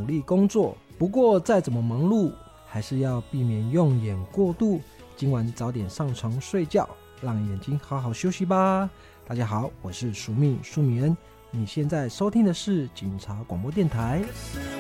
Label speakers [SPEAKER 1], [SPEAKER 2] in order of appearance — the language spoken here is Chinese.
[SPEAKER 1] 力工作。不过再怎么忙碌，还是要避免用眼过度。今晚早点上床睡觉，让眼睛好好休息吧。大家好，我是舒米恩。你现在收听的是警察广播电台。